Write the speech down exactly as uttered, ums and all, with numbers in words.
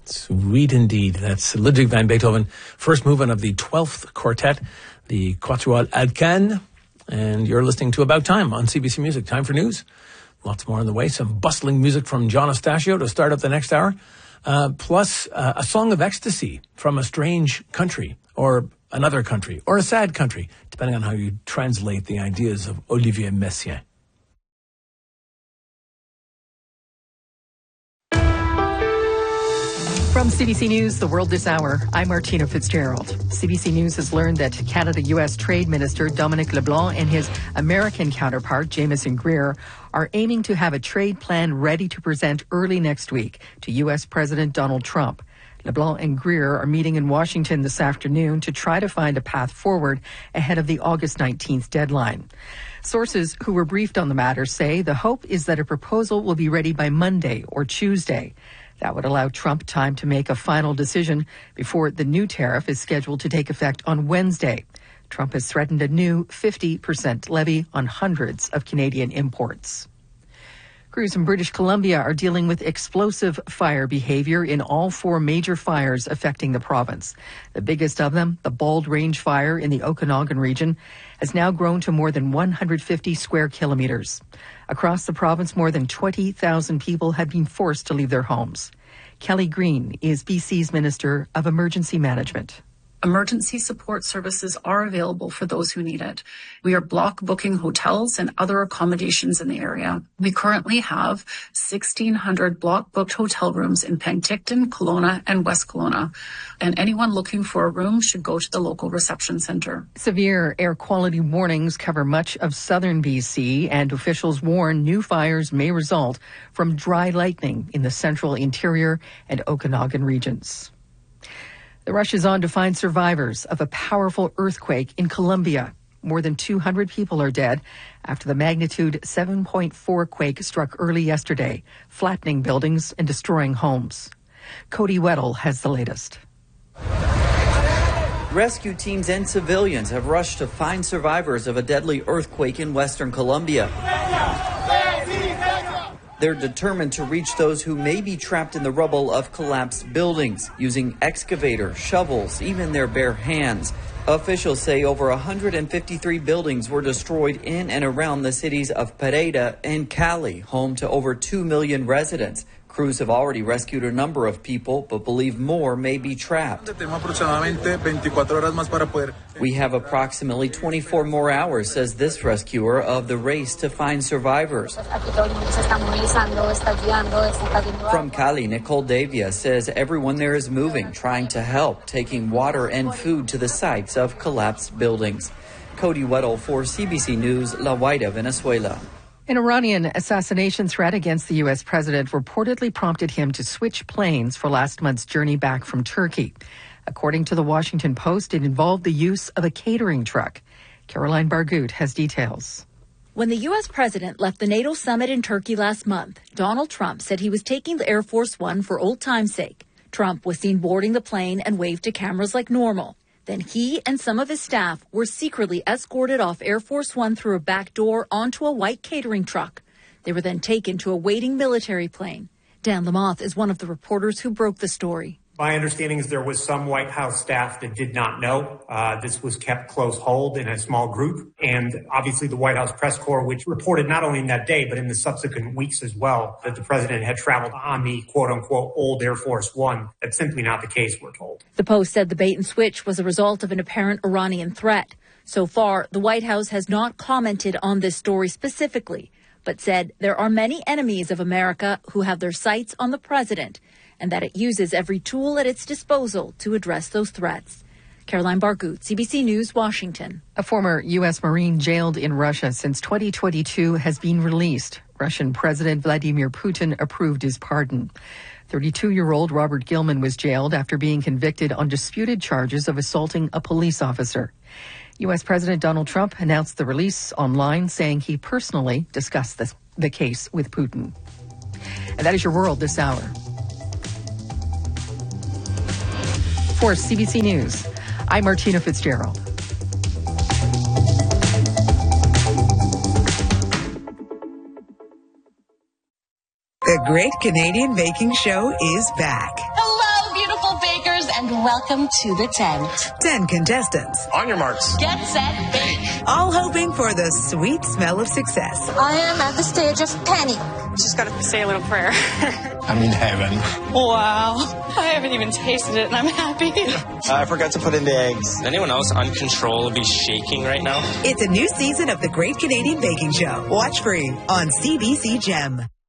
Sweet indeed. That's Ludwig van Beethoven, first movement of the twelfth quartet, the Quatuor Alcan. And you're listening to About Time on C B C Music. Time for news. Lots more on the way. Some bustling music from John Ostasio to start up the next hour. Uh, plus uh, a song of ecstasy from a strange country or another country or a sad country, depending on how you translate the ideas of Olivier Messiaen. From C B C News, The World This Hour, I'm Martina Fitzgerald. C B C News has learned that Canada-U S Trade Minister Dominic LeBlanc and his American counterpart, Jamieson Greer, are aiming to have a trade plan ready to present early next week to U S President Donald Trump. LeBlanc and Greer are meeting in Washington this afternoon to try to find a path forward ahead of the August nineteenth deadline. Sources who were briefed on the matter say the hope is that a proposal will be ready by Monday or Tuesday. That would allow Trump time to make a final decision before the new tariff is scheduled to take effect on Wednesday. Trump has threatened a new fifty percent levy on hundreds of Canadian imports. Crews in British Columbia are dealing with explosive fire behavior in all four major fires affecting the province. The biggest of them, the Bald Range Fire in the Okanagan region, has now grown to more than one hundred fifty square kilometres. Across the province, more than twenty thousand people have been forced to leave their homes. Kelly Green is B C's Minister of Emergency Management. Emergency support services are available for those who need it. We are block booking hotels and other accommodations in the area. We currently have sixteen hundred block booked hotel rooms in Penticton, Kelowna, and West Kelowna. And anyone looking for a room should go to the local reception centre. Severe air quality warnings cover much of southern B C, and officials warn new fires may result from dry lightning in the central, interior, and Okanagan regions. The rush is on to find survivors of a powerful earthquake in Colombia. More than two hundred people are dead after the magnitude seven point four quake struck early yesterday, flattening buildings and destroying homes. Cody Weddle has the latest. Rescue teams and civilians have rushed to find survivors of a deadly earthquake in western Colombia. They're determined to reach those who may be trapped in the rubble of collapsed buildings, using excavators, shovels, even their bare hands. Officials say over one hundred fifty-three buildings were destroyed in and around the cities of Pereira and Cali, home to over two million residents. Crews have already rescued a number of people, but believe more may be trapped. We have approximately twenty-four more hours, says this rescuer, of the race to find survivors. From Cali, Nicole Davia says everyone there is moving, trying to help, taking water and food to the sites of collapsed buildings. Cody Weddle for C B C News, La Guaira, Venezuela. An Iranian assassination threat against the U S president reportedly prompted him to switch planes for last month's journey back from Turkey. According to the Washington Post, it involved the use of a catering truck. Caroline Bargut has details. When the U S president left the NATO summit in Turkey last month, Donald Trump said he was taking the Air Force One for old time's sake. Trump was seen boarding the plane and waved to cameras like normal. Then he and some of his staff were secretly escorted off Air Force One through a back door onto a white catering truck. They were then taken to a waiting military plane. Dan Lamothe is one of the reporters who broke the story. My understanding is there was some White House staff that did not know. Uh, this was kept close hold in a small group. And obviously the White House press corps, which reported not only in that day, but in the subsequent weeks as well, that the president had traveled on the quote unquote old Air Force One. That's simply not the case, we're told. The Post said the bait and switch was a result of an apparent Iranian threat. So far, the White House has not commented on this story specifically, but said there are many enemies of America who have their sights on the president, and that it uses every tool at its disposal to address those threats. Caroline Bargut, C B C News, Washington. A former U S Marine jailed in Russia since twenty twenty-two has been released. Russian President Vladimir Putin approved his pardon. thirty-two-year-old Robert Gilman was jailed after being convicted on disputed charges of assaulting a police officer. U S President Donald Trump announced the release online, saying he personally discussed this, the case with Putin. And that is your world this hour. For C B C News, I'm Martina Fitzgerald. The Great Canadian Baking Show is back. Hello, and welcome to the tent. Ten contestants. On your marks. Get set, bake. All hoping for the sweet smell of success. I am at the stage of panic. Just got to say a little prayer. I'm in heaven. Wow. I haven't even tasted it, and I'm happy. I forgot to put in the eggs. Anyone else uncontrollably shaking right now? It's a new season of the Great Canadian Baking Show. Watch free on C B C Gem.